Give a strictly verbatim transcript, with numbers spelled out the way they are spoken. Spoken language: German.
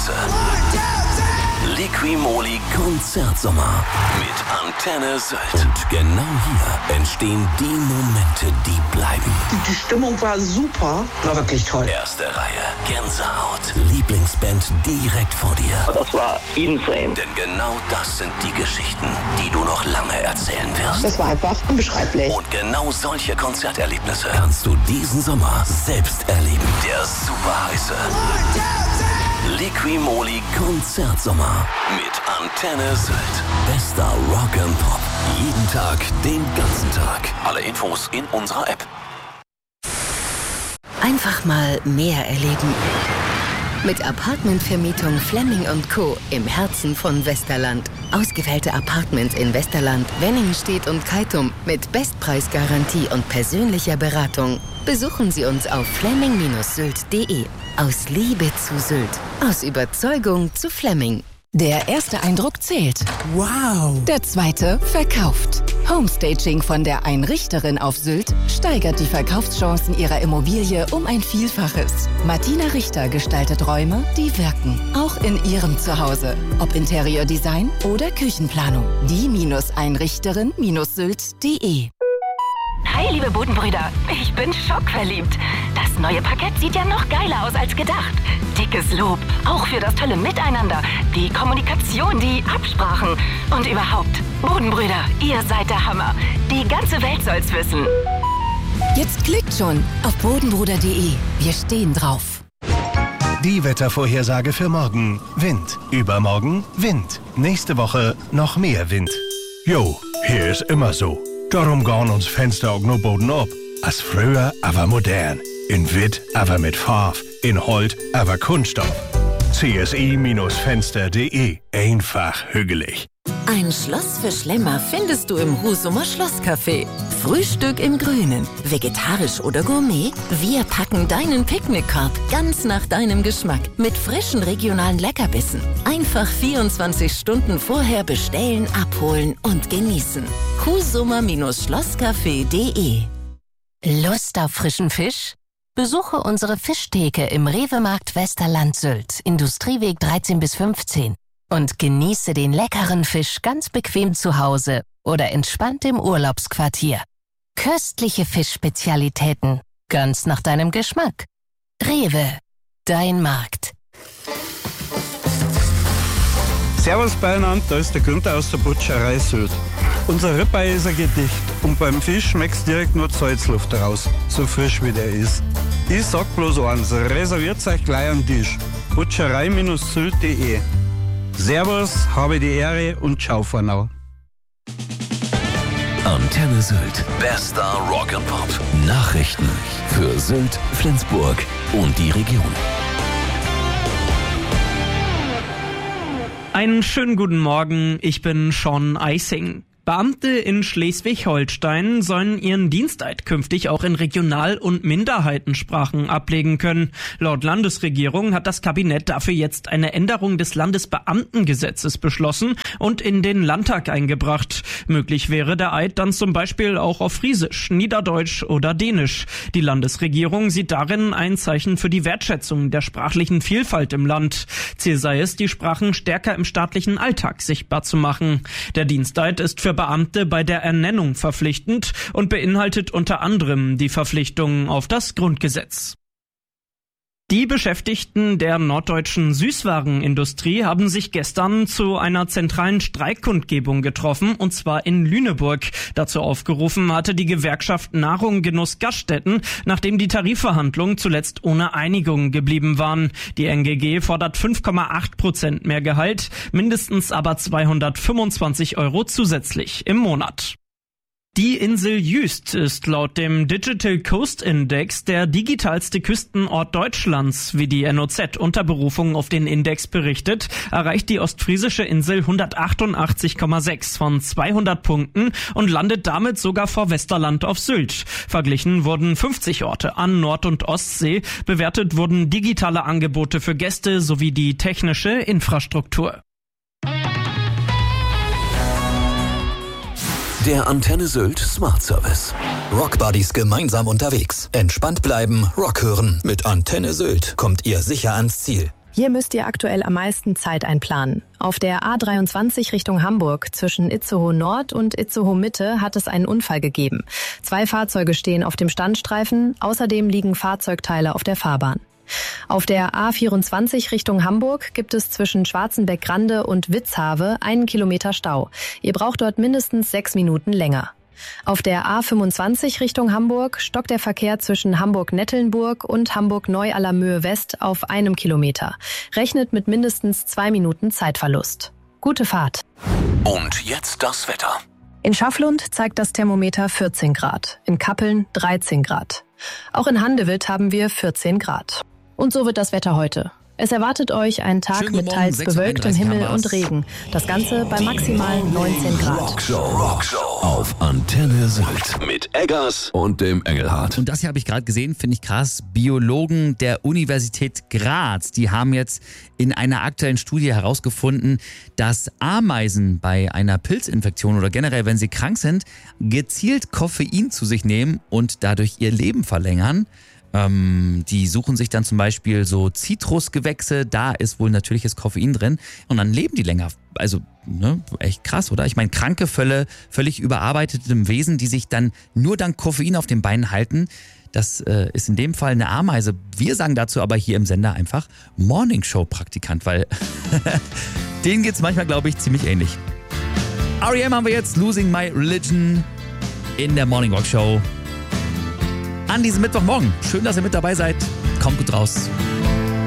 heiße. Liqui-Moly Konzertsommer mit Antenne Sylt. Und genau hier entstehen die Momente, die bleiben. Die Stimmung war super. War wirklich toll. Erste Reihe, Gänsehaut, Lieblingsband direkt vor dir. Das war insane. Denn genau das sind die Geschichten, die du noch lange erzählen wirst. Das war einfach unbeschreiblich. Und genau solche Konzerterlebnisse kannst du diesen Sommer selbst erleben. Der super heiße Liqui-Moly Konzertsommer mit Antenne Sylt. Bester Rock and Pop. Jeden Tag, den ganzen Tag. Alle Infos in unserer App. Einfach mal mehr erleben. Mit Apartmentvermietung Flemming und Co. im Herzen von Westerland. Ausgewählte Apartments in Westerland, Wenningstedt und Keitum mit Bestpreisgarantie und persönlicher Beratung. Besuchen Sie uns auf flemming Sylt punkt de. Aus Liebe zu Sylt. Aus Überzeugung zu Flemming. Der erste Eindruck zählt. Wow! Der zweite verkauft. Homestaging von der Einrichterin auf Sylt steigert die Verkaufschancen ihrer Immobilie um ein Vielfaches. Martina Richter gestaltet Räume, die wirken. Auch in ihrem Zuhause. Ob Interiordesign oder Küchenplanung. Die-Einrichterin Sylt punkt de. Hi, liebe Bodenbrüder. Ich bin schockverliebt. Das neue Parkett sieht ja noch geiler aus als gedacht. Dickes Lob, auch für das tolle Miteinander, die Kommunikation, die Absprachen und überhaupt. Bodenbrüder, ihr seid der Hammer. Die ganze Welt soll's wissen. Jetzt klickt schon auf bodenbruder punkt de. Wir stehen drauf. Die Wettervorhersage für morgen. Wind. Übermorgen Wind. Nächste Woche noch mehr Wind. Jo, hier ist immer so. Darum gehen uns Fenster auch nur Boden ab. Als früher, aber modern. In Witt, aber mit Farbe. In Holt, aber Kunststoff. C S I Fenster punkt de. Einfach hügelig. Ein Schloss für Schlemmer findest du im Husumer Schlosscafé. Frühstück im Grünen, vegetarisch oder Gourmet? Wir packen deinen Picknickkorb ganz nach deinem Geschmack mit frischen regionalen Leckerbissen. Einfach vierundzwanzig Stunden vorher bestellen, abholen und genießen. Husumer Schlosscafé punkt de. Lust auf frischen Fisch? Besuche unsere Fischtheke im Rewe-Markt Westerland Sylt, Industrieweg dreizehn bis fünfzehn. Und genieße den leckeren Fisch ganz bequem zu Hause oder entspannt im Urlaubsquartier. Köstliche Fischspezialitäten, ganz nach deinem Geschmack. Rewe, dein Markt. Servus beieinander, da ist der Günther aus der Butcherei Sylt. Unser Ribeye ist ein Gedicht und beim Fisch schmeckt's direkt nur Salzluft raus, so frisch wie der ist. Ich sag bloß eins, reserviert euch gleich am Tisch. Butcherei Sylt punkt de. Servus, habe die Ehre und ciao for now. Antenne Sylt. Bester Rock and Pop. Nachrichten für Sylt, Flensburg und die Region. Einen schönen guten Morgen, ich bin Sean Eising. Beamte in Schleswig-Holstein sollen ihren Diensteid künftig auch in Regional- und Minderheitensprachen ablegen können. Laut Landesregierung hat das Kabinett dafür jetzt eine Änderung des Landesbeamtengesetzes beschlossen und in den Landtag eingebracht. Möglich wäre der Eid dann zum Beispiel auch auf Friesisch, Niederdeutsch oder Dänisch. Die Landesregierung sieht darin ein Zeichen für die Wertschätzung der sprachlichen Vielfalt im Land. Ziel sei es, die Sprachen stärker im staatlichen Alltag sichtbar zu machen. Der Diensteid ist für Beamte bei der Ernennung verpflichtend und beinhaltet unter anderem die Verpflichtung auf das Grundgesetz. Die Beschäftigten der norddeutschen Süßwarenindustrie haben sich gestern zu einer zentralen Streikkundgebung getroffen, und zwar in Lüneburg. Dazu aufgerufen hatte die Gewerkschaft Nahrung Genuss Gaststätten, nachdem die Tarifverhandlungen zuletzt ohne Einigung geblieben waren. Die N G G fordert fünf Komma acht Prozent mehr Gehalt, mindestens aber zweihundertfünfundzwanzig Euro zusätzlich im Monat. Die Insel Jüst ist laut dem Digital Coast Index der digitalste Küstenort Deutschlands. Wie die N O Z unter Berufung auf den Index berichtet, erreicht die ostfriesische Insel hundertachtundachtzig Komma sechs von zweihundert Punkten und landet damit sogar vor Westerland auf Sylt. Verglichen wurden fünfzig Orte an Nord- und Ostsee. Bewertet wurden digitale Angebote für Gäste sowie die technische Infrastruktur. Der Antenne Sylt Smart Service. Rockbuddies gemeinsam unterwegs. Entspannt bleiben, Rock hören. Mit Antenne Sylt kommt ihr sicher ans Ziel. Hier müsst ihr aktuell am meisten Zeit einplanen. Auf der A dreiundzwanzig Richtung Hamburg zwischen Itzehoe Nord und Itzehoe Mitte hat es einen Unfall gegeben. Zwei Fahrzeuge stehen auf dem Standstreifen, außerdem liegen Fahrzeugteile auf der Fahrbahn. Auf der A vierundzwanzig Richtung Hamburg gibt es zwischen Schwarzenbeck-Grande und Witzhave einen Kilometer Stau. Ihr braucht dort mindestens sechs Minuten länger. Auf der A fünfundzwanzig Richtung Hamburg stockt der Verkehr zwischen Hamburg-Nettelnburg und Hamburg-Neu-Allermöhe West auf einem Kilometer. Rechnet mit mindestens zwei Minuten Zeitverlust. Gute Fahrt. Und jetzt das Wetter. In Schafflund zeigt das Thermometer vierzehn Grad, in Kappeln dreizehn Grad. Auch in Handewitt haben wir vierzehn Grad. Und so wird das Wetter heute. Es erwartet euch ein Tag mit teils bewölktem Himmel und Regen. Das Ganze bei maximal neunzehn Grad. Rockshow, Rockshow auf Antenne Sylt mit Eggers und dem Engelhardt. Und das hier habe ich gerade gesehen, finde ich krass. Biologen der Universität Graz, die haben jetzt in einer aktuellen Studie herausgefunden, dass Ameisen bei einer Pilzinfektion oder generell, wenn sie krank sind, gezielt Koffein zu sich nehmen und dadurch ihr Leben verlängern. Ähm, die suchen sich dann zum Beispiel so Zitrusgewächse, da ist wohl natürliches Koffein drin und dann leben die länger. Also, ne, echt krass, oder? Ich meine, kranke Völle, völlig überarbeitetem Wesen, die sich dann nur dank Koffein auf den Beinen halten, das äh, ist in dem Fall eine Ameise. Wir sagen dazu aber hier im Sender einfach Morningshow-Praktikant, weil denen geht's manchmal, glaube ich, ziemlich ähnlich. R E M haben wir jetzt, Losing My Religion in der Morning Rock Show. An diesem Mittwochmorgen. Schön, dass ihr mit dabei seid. Kommt gut raus.